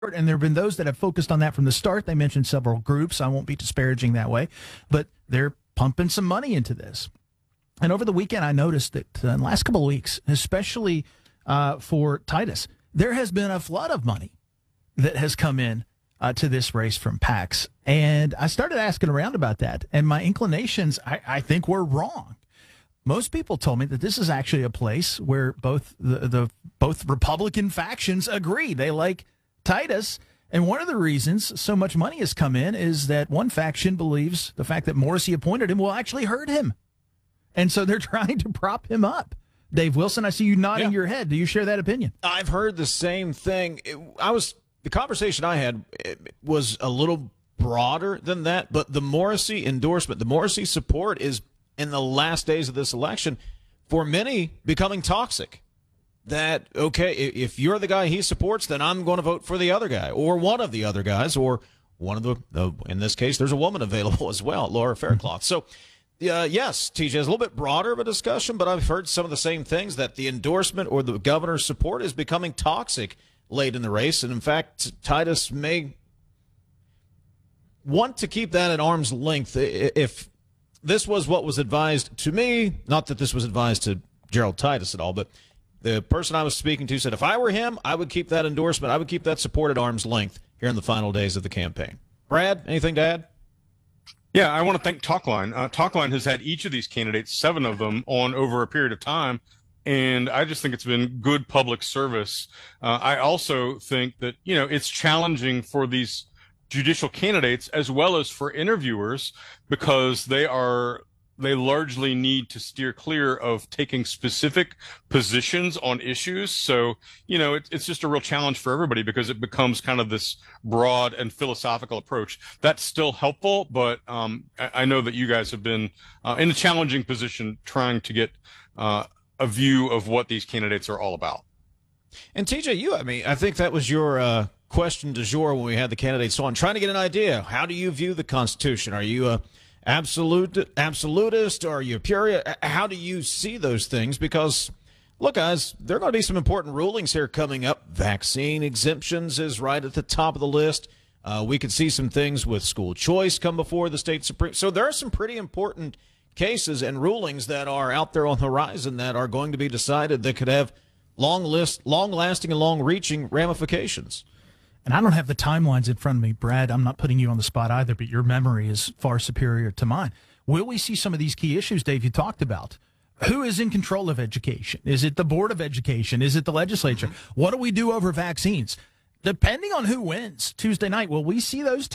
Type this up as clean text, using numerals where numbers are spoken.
And there have been those that have focused on that from the start. They mentioned several groups. I won't be disparaging that way, but they're pumping some money into this. And over the weekend, I noticed that in the last couple of weeks, especially for Titus, there has been a flood of money that has come in to this race from PACs. And I started asking around about that. And my inclinations, I think, were wrong. Most people told me that this is actually a place where both both Republican factions agree. They like Titus. And one of the reasons so much money has come in is that one faction believes the fact that Morrissey appointed him will actually hurt him. And so they're trying to prop him up. Dave Wilson, I see you nodding your head. Do you share that opinion? I've heard the same thing. The conversation I had was a little broader than that, but the Morrissey endorsement, the Morrissey support is in the last days of this election, for many, becoming toxic. That, okay, if you're the guy he supports, then I'm going to vote for the other guy, or one of the other guys, or one of the in this case, there's a woman available as well, Laura Faircloth. So, yes, TJ, is a little bit broader of a discussion, but I've heard some of the same things, that the endorsement or the governor's support is becoming toxic late in the race. And in fact, Titus may want to keep that at arm's length. If this was what was advised to me, not that this was advised to Gerald Titus at all, but the person I was speaking to said if I were him, I would keep that endorsement, I would keep that support at arm's length here in the final days of the campaign. Brad, anything to add? Yeah, I want to thank Talkline. Talkline has had each of these candidates, 7 of them, on over a period of time, and I just think it's been good public service. I also think that, it's challenging for these judicial candidates as well as for interviewers, because they largely need to steer clear of taking specific positions on issues. So, it's just a real challenge for everybody, because it becomes kind of this broad and philosophical approach. That's still helpful, but I know that you guys have been in a challenging position trying to get a view of what these candidates are all about. And TJ, I think that was your question du jour when we had the candidates on, trying to get an idea. How do you view the Constitution? Are you a absolutist, or are you a purist? How do you see those things? Because, look, guys, there are going to be some important rulings here coming up. Vaccine exemptions is right at the top of the list. We could see some things with school choice come before the state Supreme. So there are some pretty important cases and rulings that are out there on the horizon that are going to be decided that could have long-lasting and long-reaching ramifications. And I don't have the timelines in front of me, Brad. I'm not putting you on the spot either, but your memory is far superior to mine. Will we see some of these key issues, Dave, you talked about? Who is in control of education? Is it the Board of Education? Is it the legislature? What do we do over vaccines? Depending on who wins Tuesday night, will we see those